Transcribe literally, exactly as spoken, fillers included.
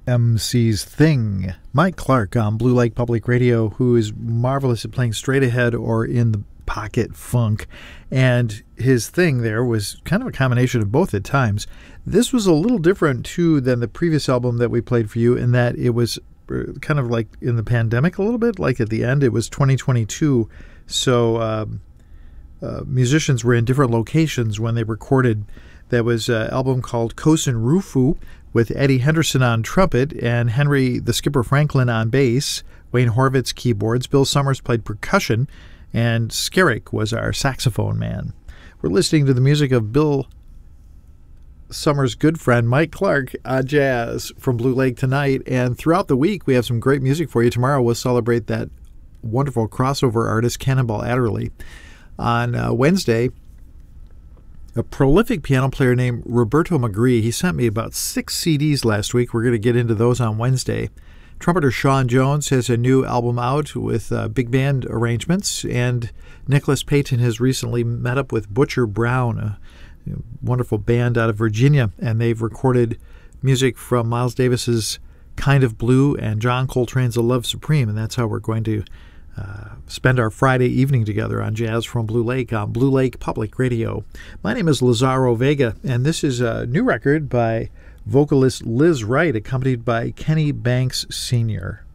M C's Thing. Mike Clark on Blue Lake Public Radio, who is marvelous at playing straight ahead or in the pocket funk. And his thing there was kind of a combination of both at times. This was a little different, too, than the previous album that we played for you in that it was kind of like in the pandemic a little bit, like at the end. It was twenty twenty-two, so um, uh, musicians were in different locations when they recorded. There was an album called Kosin Rufu with Eddie Henderson on trumpet and Henry the Skipper Franklin on bass, Wayne Horvitz keyboards, Bill Summers played percussion, and Skerrick was our saxophone man. We're listening to the music of Bill Summers' good friend Mike Clark on jazz from Blue Lake tonight, and throughout the week we have some great music for you. Tomorrow we'll celebrate that wonderful crossover artist Cannonball Adderley. On uh, Wednesday, a prolific piano player named Roberto Magri. He sent me about six C Ds last week. We're going to get into those on Wednesday. Trumpeter Sean Jones has a new album out with uh, big band arrangements, and Nicholas Payton has recently met up with Butcher Brown, a wonderful band out of Virginia, and they've recorded music from Miles Davis's Kind of Blue and John Coltrane's A Love Supreme, and that's how we're going to uh, spend our Friday evening together on Jazz from Blue Lake on Blue Lake Public Radio. My name is Lazaro Vega, and this is a new record by vocalist Liz Wright, accompanied by Kenny Banks Senior